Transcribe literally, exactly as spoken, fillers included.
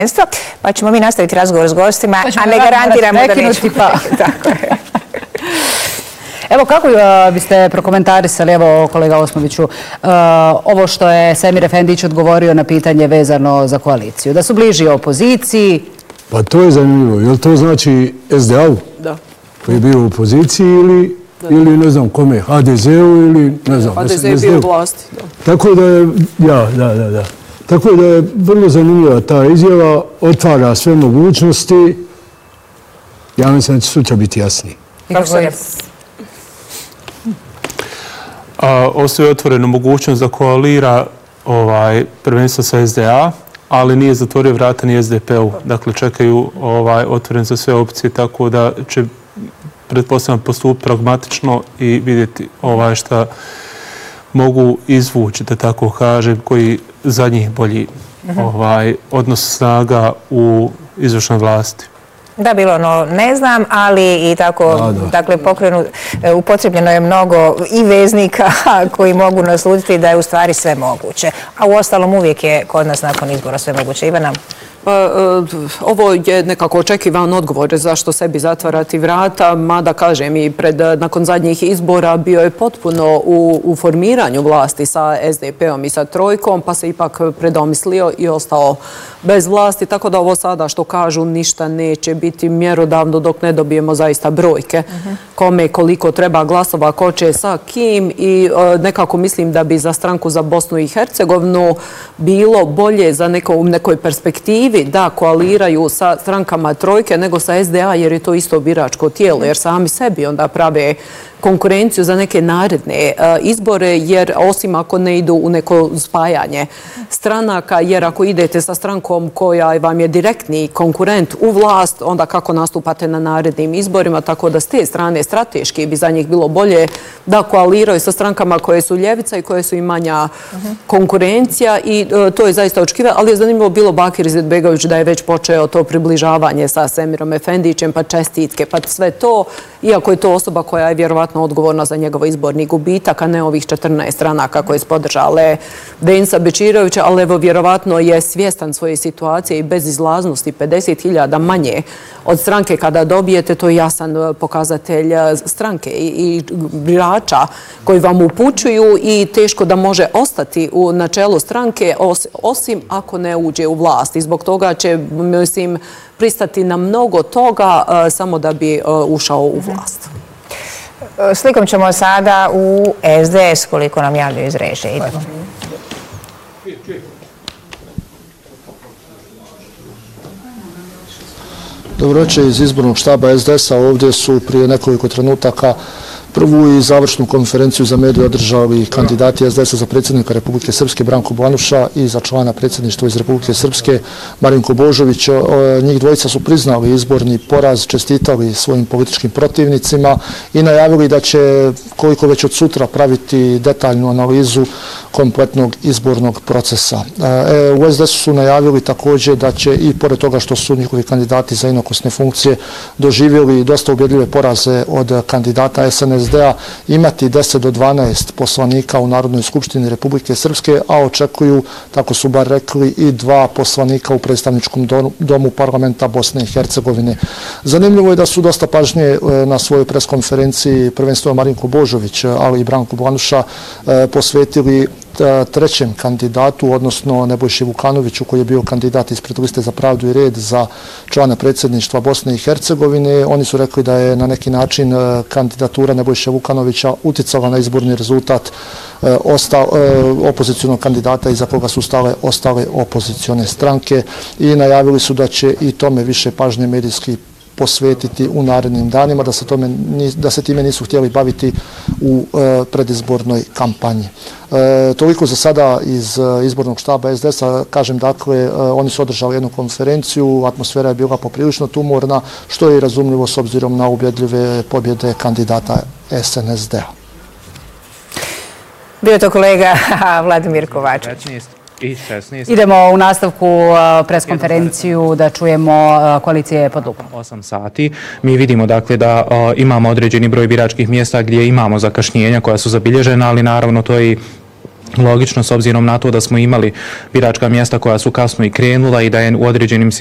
Pa ćemo mi nastaviti razgovor s gostima, a ne garantiramo da nećemo. Tako je. Evo, kako biste prokomentarisali, evo kolega Osmoviću, ovo što je Semir Efendić odgovorio na pitanje vezano za koaliciju, da su bliži opoziciji? Pa to je zanimljivo. Je li to znači S D A-u? Da. Koji je bio u opoziciji ili, ili ne znam kome, H D Z-u ili ne znam. H D Z je bio u vlasti, da. Tako da je, ja, da, da, da. Tako da je vrlo zanimljiva ta izjava, otvara sve mogućnosti. Ja mislim da će sutra biti jasniji. Kako je? Ostaje otvorenu mogućnost da koalira ovaj, prvenstvo sa S D A, ali nije zatvorio vrata ni S D P-u. Dakle, čekaju ovaj, otvoren za sve opcije, tako da će pretpostavljam postupiti pragmatično i vidjeti ovaj, šta mogu izvući, da tako kažem, koji za njih bolji ovaj, odnos snaga u izvršnoj vlasti. Da, bilo ono, ne znam, ali i tako, dakle, pokrenu, upotrebljeno je mnogo i veznika koji mogu naslutiti da je u stvari sve moguće. A u ostalom uvijek je kod nas nakon izbora sve moguće. Ivana? Ovo je nekako očekivan odgovor zašto sebi zatvarati vrata, mada kažem i pred, nakon zadnjih izbora bio je potpuno u, u formiranju vlasti sa S D P-om i sa Trojkom, pa se ipak predomislio i ostao bez vlasti, tako da ovo sada što kažu ništa neće biti mjerodavno dok ne dobijemo zaista brojke. Uh-huh. Kome koliko treba glasova, ko će sa kim i uh, nekako mislim da bi za stranku za Bosnu i Hercegovinu bilo bolje za neko, u nekoj perspektivi da koaliraju sa strankama Trojke nego sa S D A jer je to isto biračko tijelo jer sami sebi onda prave konkurenciju za neke naredne izbore jer osim ako ne idu u neko spajanje stranaka jer ako idete sa strankom koja vam je direktni konkurent u vlast onda kako nastupate na narednim izborima tako da s te strane strateški bi za njih bilo bolje da koaliraju sa strankama koje su ljevica i koje su i manja konkurencija i to je zaista očekivano, ali je zanimljivo bilo Bakir Izetbegović da je već počeo to približavanje sa Semirom Efendićem pa čestitke pa sve to, iako je to osoba koja je vjerovatno odgovorna za njegov izborni gubitak, a ne ovih četrnaest stranaka koje su podržale Denisa Bečirovića, ali evo vjerovatno je svjestan svoje situacije i bez izlaznosti pedeset hiljada manje od stranke kada dobijete, to je jasan pokazatelj stranke i birača koji vam upućuju i teško da može ostati u načelu stranke osim ako ne uđe u vlast. I zbog toga će, mislim, pristati na mnogo toga samo da bi ušao u vlast. Slikom ćemo sada u S D S koliko nam javljaju iz režije. Idemo. Dobroveče iz izbornog štaba S D S-a. Ovdje su prije nekoliko trenutaka prvu i završnu konferenciju za medije održali kandidati S D S-a za predsjednika Republike Srpske Branko Blanuša i za člana predsjedništva iz Republike Srpske Marinko Božović. Njih dvojica su priznali izborni poraz, čestitali svojim političkim protivnicima i najavili da će koliko već od sutra praviti detaljnu analizu kompletnog izbornog procesa. U S D S-u su najavili također da će i pored toga što su njihovi kandidati za inokosne funkcije doživjeli dosta ubjedljive poraze od kandidata S N S D-a imati deset do dvanaest poslanika u Narodnoj skupštini Republike Srpske, a očekuju, tako su bar rekli, i dva poslanika u predstavničkom domu parlamenta Bosne i Hercegovine. Zanimljivo je da su dosta pažnje na svojoj preskonferenciji prvenstveno Marinko Božović, ali i Branko Blanuša posvetili trećem kandidatu, odnosno Nebojši Vukanoviću, koji je bio kandidat ispred liste za pravdu i red za člana predsjedništva Bosne i Hercegovine. Oni su rekli da je na neki način kandidatura Nebojše Vukanovića uticala na izborni rezultat opozicionog kandidata iza koga su stale ostale opozicione stranke i najavili su da će i tome više pažnje medijski posvetiti u narednim danima, da se, tome, da se time nisu htjeli baviti u e, predizbornoj kampanji. E, toliko za sada iz izbornog štaba S D S-a. Kažem, dakle, e, oni su održali jednu konferenciju, atmosfera je bila poprilično tumorna, što je i razumljivo s obzirom na ubjedljive pobjede kandidata S N S D-a. Bio to kolega Vladimir Kovačević. Idemo u nastavku preskonferenciju da čujemo koalicije pod lupom. osam sati. Mi vidimo dakle da imamo određeni broj biračkih mjesta gdje imamo zakašnjenja koja su zabilježena, ali naravno to je logično s obzirom na to da smo imali biračka mjesta koja su kasno i krenula i da je u određenim